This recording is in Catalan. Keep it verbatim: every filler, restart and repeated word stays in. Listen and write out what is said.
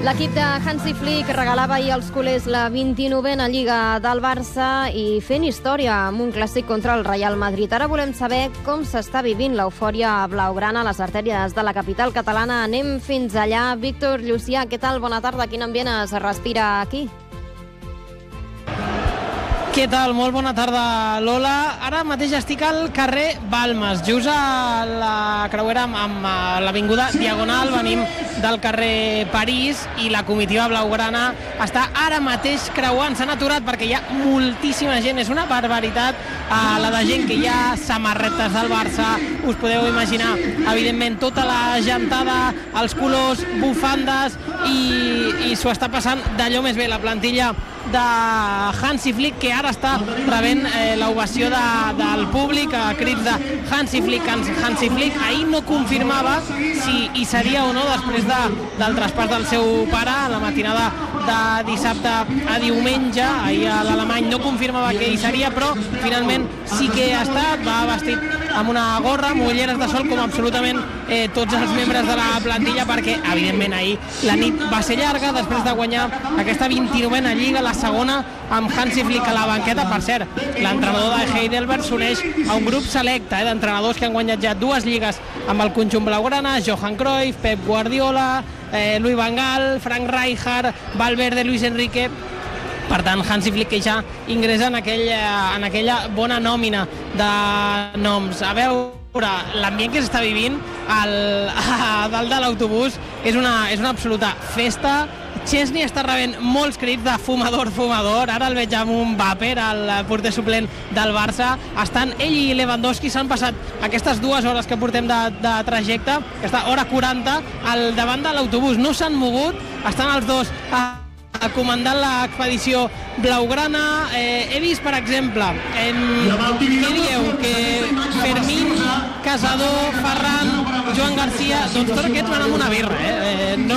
L'equip de Hansi Flick regalava ahir als culers la vint-i-novena Lliga del Barça i fent història amb un clàssic contra el Real Madrid. Ara volem saber com s'està vivint l'eufòria blaugrana a les artèries de la capital catalana. Anem fins allà. Víctor Llucià, què tal? Bona tarda. Quin ambient es respira aquí? Què tal? Molt bona tarda, Lola. Ara mateix estic al carrer Balmes, just a la creuera amb, amb l'avinguda Diagonal. Venim del carrer París i la comitiva blaugrana està ara mateix creuant. S'han aturat perquè hi ha moltíssima gent. És una barbaritat eh, la de gent que hi ha, samarretes del Barça. Us podeu imaginar, evidentment, tota la gentada, els colors, bufandes, i, i s'ho està passant d'allò més bé. La plantilla de Hansi Flick, que ara està rebent eh, l'ovació de, del públic a crits de Hansi Flick, Hansi Flick. Ahir no confirmava si hi seria o no després de, del traspàs del seu pare a la matinada de dissabte a diumenge. Ahir l'alemany no confirmava que hi seria, però finalment sí que ha estat. Va vestit amb una gorra, amb ulleres de sol, com absolutament eh, tots els membres de la plantilla, perquè evidentment ahir la nit va ser llarga després de guanyar aquesta vint-i-novena Lliga, la segona amb Hansi Flick a la banqueta. Per cert, l'entrenador de Heidelberg s'uneix a un grup selecte eh, d'entrenadors que han guanyat ja dues lligues amb el conjunt blaugrana: Johan Cruyff, Pep Guardiola, eh, Louis van Gaal, Frank Rijkaard, Valverde, Luis Enrique. Per tant, Hansi Flick, que ja ingressa en aquella, en aquella bona nòmina de noms. A veure, l'ambient que s'està vivint al, a dalt de l'autobús és una, és una absoluta festa. Chesney està rebent molts crits de fumador, fumador. Ara el veig amb un vàper, el porter suplent del Barça. Estan ell i Lewandowski, s'han passat aquestes dues hores que portem de, de trajecte, aquesta hora quaranta, al davant de l'autobús. No s'han mogut, estan els dos a, a comandant l'expedició blaugrana. Eh, he vist, per exemple, en, què dieu, que Fermín, Casador, Ferran, Joan Garcia, doncs tots aquests van amb una birra, eh? eh no